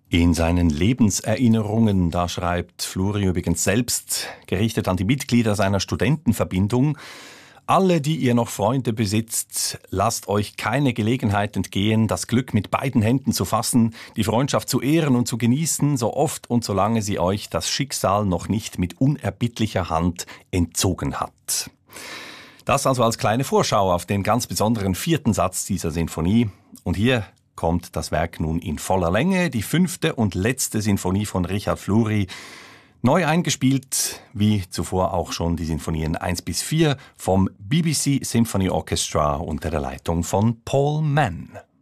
In seinen Lebenserinnerungen, da schreibt Fluri übrigens selbst, gerichtet an die Mitglieder seiner Studentenverbindung: Alle, die ihr noch Freunde besitzt, lasst euch keine Gelegenheit entgehen, das Glück mit beiden Händen zu fassen, die Freundschaft zu ehren und zu genießen, so oft und solange sie euch das Schicksal noch nicht mit unerbittlicher Hand entzogen hat. Das also als kleine Vorschau auf den ganz besonderen 4. Satz dieser Sinfonie. Und hier kommt das Werk nun in voller Länge, die 5. und letzte Sinfonie von Richard Fluri, neu eingespielt, wie zuvor auch schon die Sinfonien 1 bis 4 vom BBC Symphony Orchestra unter der Leitung von Paul Mann.